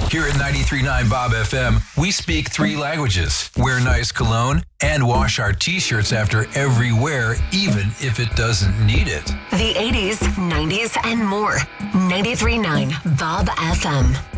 Here at 93.9 Bob FM, we speak 3 languages, wear nice cologne, and wash our t-shirts after every wear, even if it doesn't need it. The 80s, 90s, and more. 93.9 Bob FM.